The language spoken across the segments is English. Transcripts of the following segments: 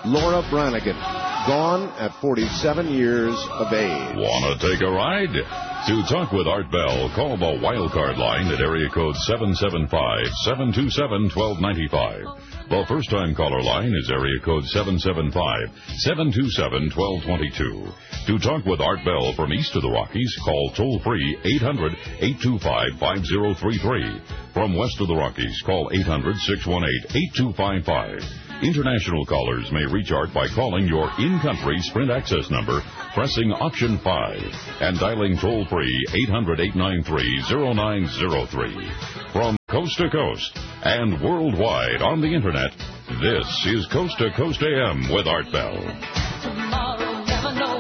Laura Branigan, gone at 47 years of age. Want to take a ride? To talk with Art Bell, call the Wildcard line at area code 775-727-1295. The first-time caller line is area code 775-727-1222. To talk with Art Bell from east of the Rockies, call toll-free 800-825-5033. From west of the Rockies, call 800-618-8255. International callers may reach Art by calling your in-country Sprint access number, pressing option 5, and dialing toll-free 800-893-0903. From coast to coast and worldwide on the Internet, this is Coast to Coast AM with Art Bell. Tomorrow, never know.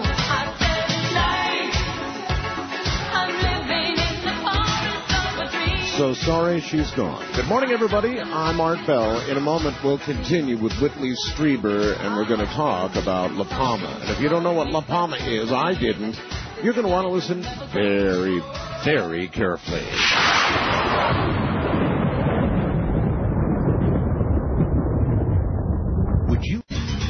So sorry she's gone. Good morning, everybody. I'm Art Bell. In a moment, we'll continue with Whitley Strieber, and we're going to talk about La Palma. And if you don't know what La Palma is, I didn't, you're going to want to listen very, very carefully. Would you...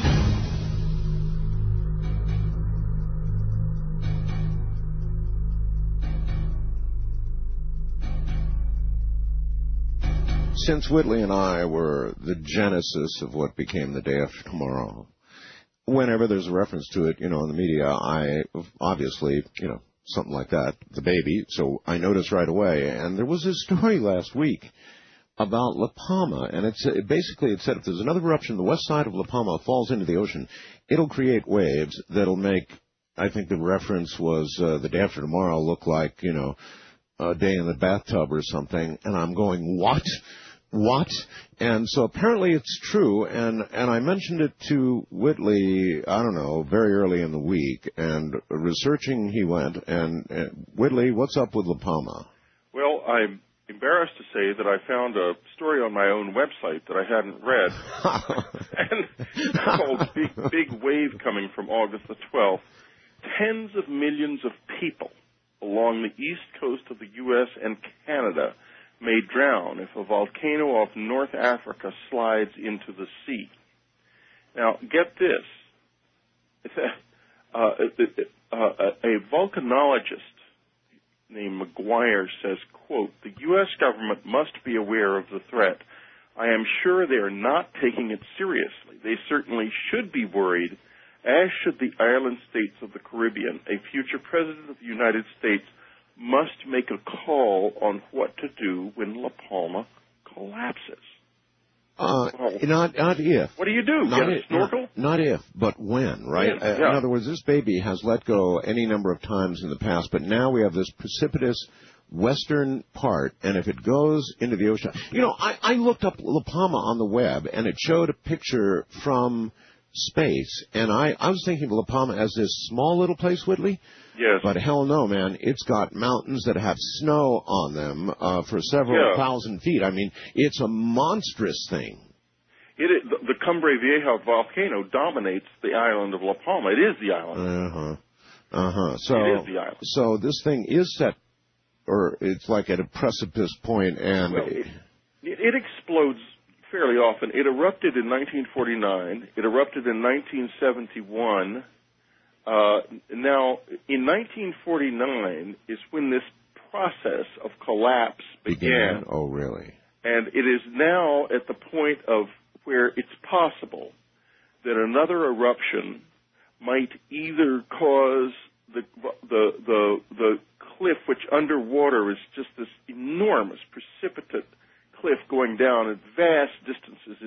Since Whitley and I were the genesis of what became The Day After Tomorrow, whenever there's a reference to it, in the media, I obviously, something like that, the baby, so I noticed right away. And there was this story last week about La Palma, and it said if there's another eruption, the west side of La Palma falls into the ocean, it'll create waves that'll make, I think the reference was The Day After Tomorrow look like, a day in the bathtub or something. And I'm going, what? And so apparently it's true, and I mentioned it to Whitley, I don't know, very early in the week, and researching he went, and Whitley, what's up with La Palma? Well, I'm embarrassed to say that I found a story on my own website that I hadn't read, and it's called Big Wave Coming from August the 12th. Tens of millions of people along the east coast of the U.S. and Canada may drown if a volcano off North Africa slides into the sea. Now, get this. A volcanologist named McGuire says, quote, "The U.S. government must be aware of the threat. I am sure they are not taking it seriously. They certainly should be worried, as should the island states of the Caribbean. A future president of the United States must make a call on what to do when La Palma collapses." Not if. What do you do? Get a snorkel? Not if, but when, right? Yeah. In other words, this baby has let go any number of times in the past, but now we have this precipitous western part, and if it goes into the ocean... I looked up La Palma on the web, and it showed a picture from space, and I was thinking of La Palma as this small little place, Whitley. Yes. But hell no, man. It's got mountains that have snow on them for several thousand feet. I mean, it's a monstrous thing. The Cumbre Vieja volcano dominates the island of La Palma. It is the island. So, it is the island. So this thing is set, or it's like at a precipice point, and... Well, it explodes fairly often. It erupted in 1949. It erupted in 1971. Now, in 1949 is when this process of collapse began. Oh, really? And it is now at the point of where it's possible that another eruption might either cause the cliff, which underwater is just this enormous precipitate cliff going down at vast distances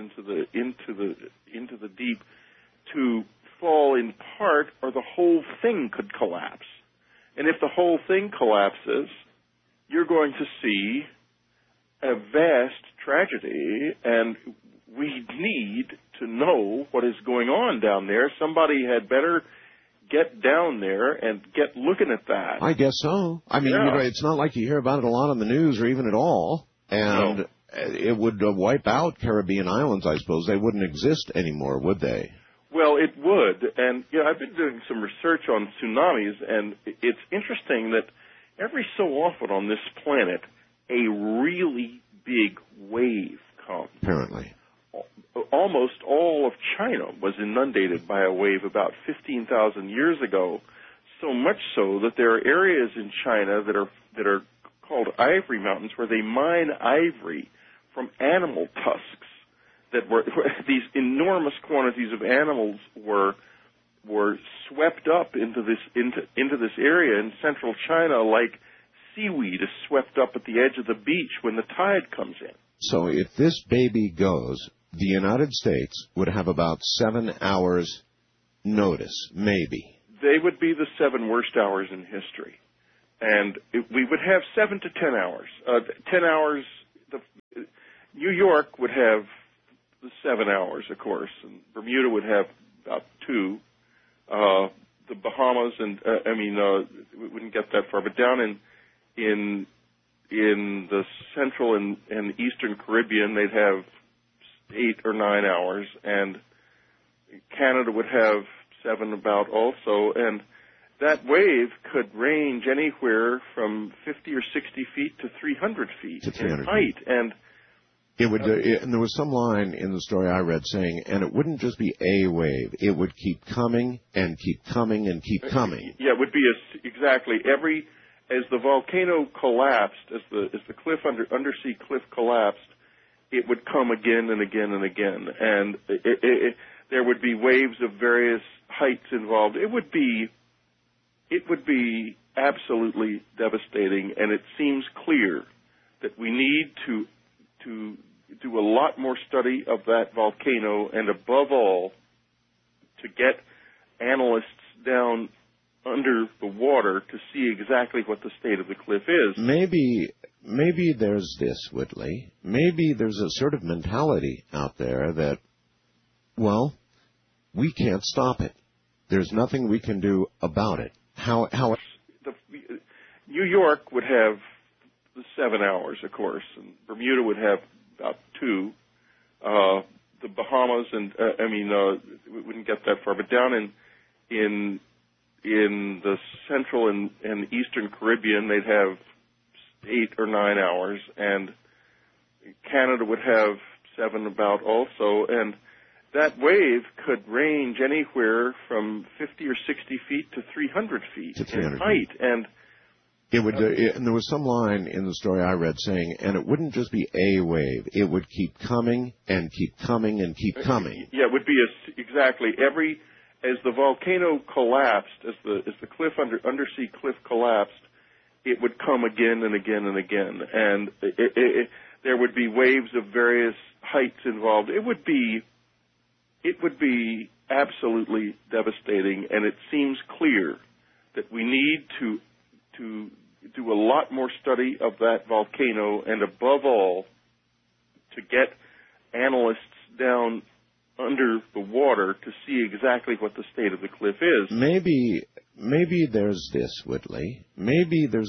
into the deep, to fall in part, or the whole thing could collapse. And if the whole thing collapses, you're going to see a vast tragedy, and we need to know what is going on down there. Somebody had better get down there and get looking at that. I guess so. I mean, it's not like you hear about it a lot on the news or even at all. And it would wipe out Caribbean islands, I suppose. They wouldn't exist anymore, would they? Well, it would. And I've been doing some research on tsunamis, and it's interesting that every so often on this planet, a really big wave comes. Apparently. almost all of China was inundated by a wave about 15,000 years ago, so much so that there are areas in China that are called ivory mountains where they mine ivory from animal tusks that were these enormous quantities of animals were swept up into this area in central China like seaweed is swept up at the edge of the beach when the tide comes in. So if this baby goes, the United States would have about 7 hours notice, maybe. They would be the 7 worst hours in history. And we would have 7 to 10 hours. 10 hours, New York would have the 7 hours, of course, and Bermuda would have about 2. The Bahamas we wouldn't get that far, but down in the Central and Eastern Caribbean, they'd have 8 or 9 hours, and Canada would have 7 about also, and that wave could range anywhere from 50 or 60 feet to 300 feet in height, and it would. And there was some line in the story I read saying, and it wouldn't just be a wave; it would keep coming and keep coming and keep coming. Yeah, it would be exactly as the volcano collapsed, as the cliff undersea cliff collapsed, it would come again and again and again, and there would be waves of various heights involved. It would be absolutely devastating, and it seems clear that we need to do a lot more study of that volcano, and above all, to get analysts down under the water to see exactly what the state of the cliff is. Maybe there's this, Whitley. Maybe there's a sort of mentality out there that, well, we can't stop it. There's nothing we can do about it. New York would have the 7 hours, of course, and Bermuda would have about 2. The Bahamas we wouldn't get that far, but down in the Central and Eastern Caribbean, they'd have 8 or 9 hours, and Canada would have 7 about also, and that wave could range anywhere from 50 or 60 feet to 300 feet in height, and it would. And there was some line in the story I read saying, and it wouldn't just be a wave; it would keep coming and keep coming and keep coming. Yeah, it would be exactly as the volcano collapsed, as the cliff undersea cliff collapsed, it would come again and again and again, and there would be waves of various heights involved. It would be absolutely devastating, and it seems clear that we need to do a lot more study of that volcano, and above all, to get analysts down under the water to see exactly what the state of the cliff is. Maybe there's this, Whitley. Maybe there's